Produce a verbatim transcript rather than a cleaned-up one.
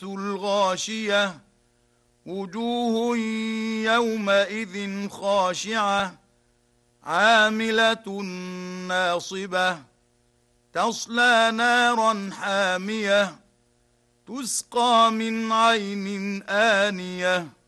الشمس الغاشية وجوه يومئذ خاشعة عاملة ناصبة تصلى نارا حامية تسقى من عين آنية